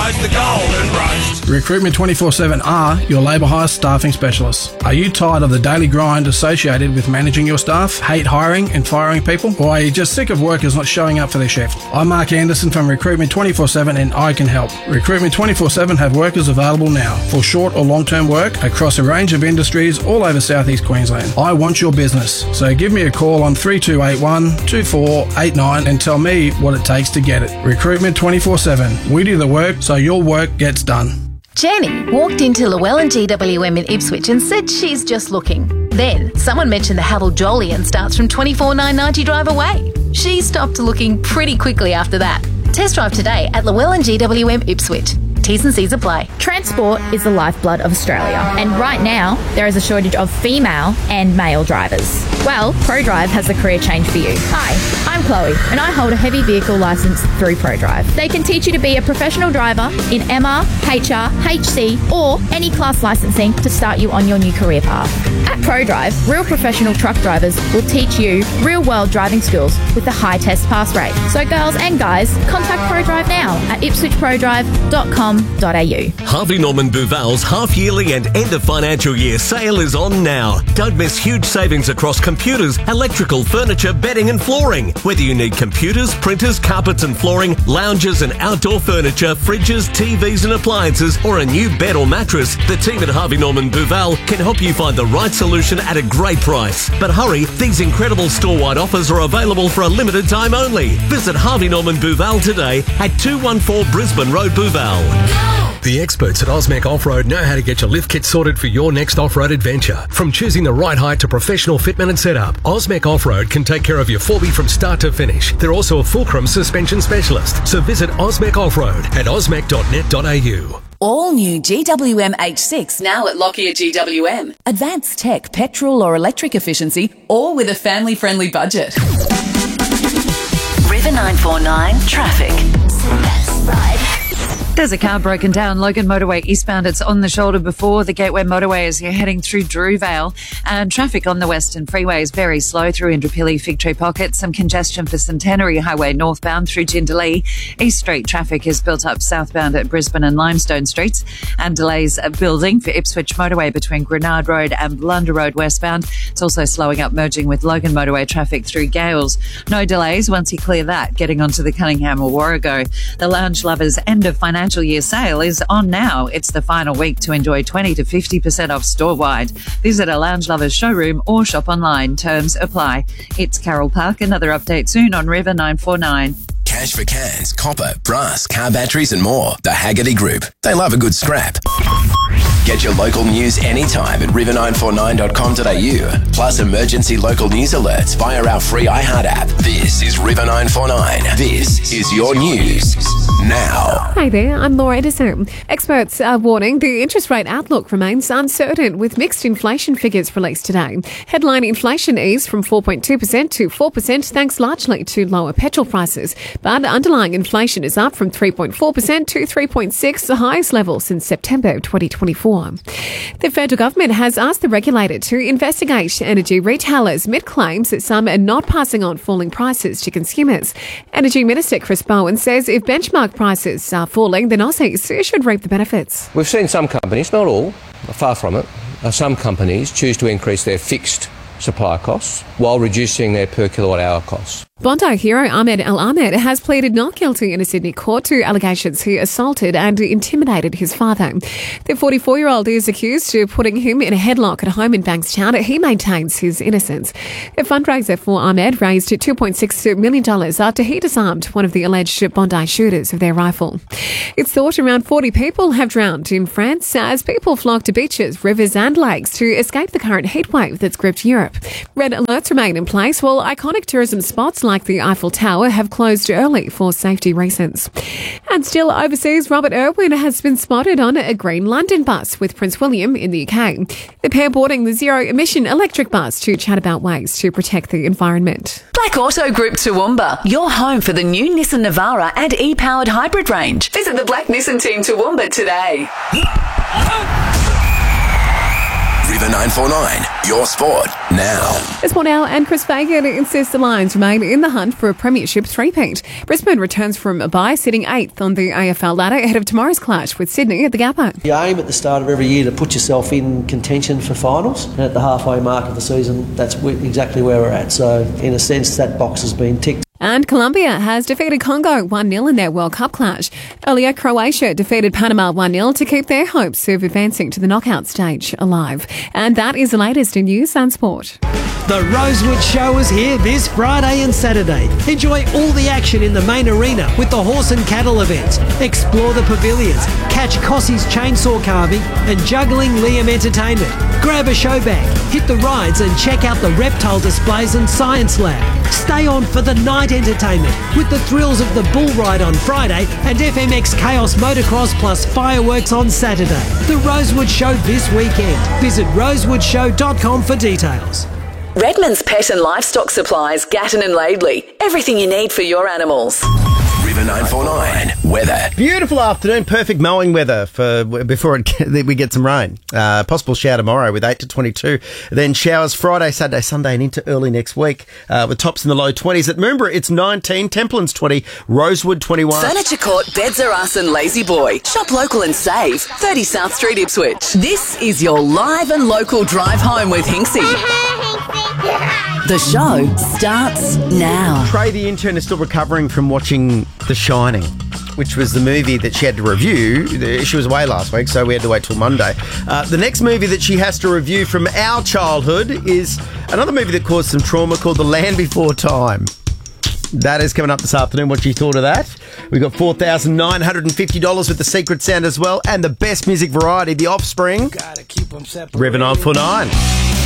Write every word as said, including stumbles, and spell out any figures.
The golden rush. Recruitment twenty-four seven are your labour hire staffing specialists. Are you tired of the daily grind associated with managing your staff, hate hiring and firing people, or are you just sick of workers not showing up for their shift? I'm Mark Anderson from Recruitment twenty-four seven and I can help. Recruitment twenty-four seven have workers available now for short or long-term work across a range of industries all over southeast Queensland. I want your business, so give me a call on three two eight one, two four eight nine and tell me what it takes to get it. Recruitment twenty-four seven. We do the work so your work gets done. Jenny walked into Llewellyn G W M in Ipswich and said she's just looking. Then someone mentioned the Haval Jolyon starts from twenty-four nine ninety drive away. She stopped looking pretty quickly after that. Test drive today at Llewellyn G W M Ipswich. T's and C's apply. Transport is the lifeblood of Australia, and right now there is a shortage of female and male drivers. Well, ProDrive has a career change for you. Hi, I'm Chloe, and I hold a heavy vehicle licence through ProDrive. They can teach you to be a professional driver in M R, H R, H C, or any class licensing to start you on your new career path. At ProDrive, real professional truck drivers will teach you real-world driving skills with a high test pass rate. So girls and guys, contact ProDrive now at ipswich pro drive dot com. Harvey Norman Buval's half-yearly and end-of-financial year sale is on now. Don't miss huge savings across computers, electrical, furniture, bedding and flooring. Whether you need computers, printers, carpets and flooring, lounges and outdoor furniture, fridges, T Vs and appliances, or a new bed or mattress, the team at Harvey Norman Buval can help you find the right solution at a great price. But hurry, these incredible store-wide offers are available for a limited time only. Visit Harvey Norman Buval today at two one four Brisbane Road, Buval. The experts at Osmec Off-Road know how to get your lift kit sorted for your next off-road adventure. From choosing the right height to professional fitment and setup, Osmec Off-Road can take care of your four B from start to finish. They're also a fulcrum suspension specialist. So visit Osmec Off-Road at osmec dot net dot a u. All new G W M H six now at Lockyer G W M. Advanced tech, petrol or electric efficiency, all with a family-friendly budget. River nine four nine traffic. That's right. There's a car broken down Logan Motorway eastbound. It's on the shoulder before the Gateway Motorway as you're heading through Drewvale. And traffic on the Western Freeway is very slow through Indooroopilly Fig Tree Pocket. Some congestion for Centenary Highway northbound through Jindalee. East Street traffic is built up southbound at Brisbane and Limestone Streets. And delays are building for Ipswich Motorway between Grenard Road and Blunder Road westbound. It's also slowing up, merging with Logan Motorway traffic through Gales. No delays once you clear that, getting onto the Cunningham or Warrego. The Lounge Lovers end of financial year sale is on now. It's the final week to enjoy twenty to fifty percent off store-wide. Visit a Lounge Lovers showroom or shop online. Terms apply. It's Carol Park. Another update soon on River nine four nine. Cash for cans, copper, brass, car batteries and more. The Haggerty Group. They love a good scrap. Get your local news anytime at river nine four nine dot com dot a u. Plus emergency local news alerts via our free iHeart app. This is River nine four nine. This is your news now. Hi there, I'm Laura Edison. Experts are warning the interest rate outlook remains uncertain with mixed inflation figures released today. Headline inflation eased from four point two percent to four percent thanks largely to lower petrol prices. But underlying inflation is up from three point four percent to three point six percent, the highest level since September twenty twenty-four. The federal government has asked the regulator to investigate energy retailers amid claims that some are not passing on falling prices to consumers. Energy Minister Chris Bowen says if benchmark prices are falling, then Aussies should reap the benefits. We've seen some companies, not all, far from it, some companies choose to increase their fixed supply costs while reducing their per kilowatt hour costs. Bondi hero Ahmed El Ahmed has pleaded not guilty in a Sydney court to allegations he assaulted and intimidated his father. The forty-four-year-old is accused of putting him in a headlock at home in Bankstown. He maintains his innocence. A fundraiser for Ahmed raised two point six million dollars after he disarmed one of the alleged Bondi shooters of their rifle. It's thought around forty people have drowned in France as people flock to beaches, rivers and lakes to escape the current heatwave that's gripped Europe. Red alerts remain in place while iconic tourism spots like the Eiffel Tower have closed early for safety reasons. And still overseas, Robert Irwin has been spotted on a green London bus with Prince William in the U K. The pair boarding the zero-emission electric bus to chat about ways to protect the environment. Black Auto Group Toowoomba, your home for the new Nissan Navara and e-powered hybrid range. Visit the Black Nissan team Toowoomba today. River nine four nine, your sport now. Sport now, and Chris Fagan insists the Lions remain in the hunt for a premiership three-peat. Brisbane returns from a bye, sitting eighth on the A F L ladder ahead of tomorrow's clash with Sydney at the Gabba. You aim at the start of every year to put yourself in contention for finals, and at the halfway mark of the season, that's exactly where we're at. So, in a sense, that box has been ticked. And Colombia has defeated Congo one nil in their World Cup clash. Earlier, Croatia defeated Panama one nil to keep their hopes of advancing to the knockout stage alive. And that is the latest in news and sport. The Rosewood Show is here this Friday and Saturday. Enjoy all the action in the main arena with the horse and cattle events. Explore the pavilions, catch Cossie's chainsaw carving and Juggling Liam entertainment. Grab a show bag, hit the rides and check out the reptile displays and science lab. Stay on for the night entertainment with the thrills of the bull ride on Friday and F M X Chaos Motocross plus fireworks on Saturday. The Rosewood Show this weekend. Visit rosewood show dot com for details. Redmond's Pet and Livestock Supplies, Gatton and Laidley. Everything you need for your animals. River nine four nine, weather. Beautiful afternoon, perfect mowing weather for before it, we get some rain. Uh, possible shower tomorrow with eight to twenty-two. Then showers Friday, Saturday, Sunday and into early next week uh, with tops in the low twenties. At Moomba, it's nineteen, Templeton's twenty, Rosewood twenty-one. Furniture Court, Beds Are Us and Lazy Boy. Shop local and save. thirty South Street, Ipswich. This is your live and local drive home with Hinksy. The show starts now. Trey, the intern, is still recovering from watching The Shining, which was the movie that she had to review. She was away last week, so we had to wait till Monday. Uh, the next movie that she has to review from our childhood is another movie that caused some trauma called The Land Before Time. That is coming up this afternoon. What you thought of that? We've got four thousand nine hundred fifty dollars with the secret sound as well, and the best music variety, The Offspring. Gotta keep them separate. River nine four nine.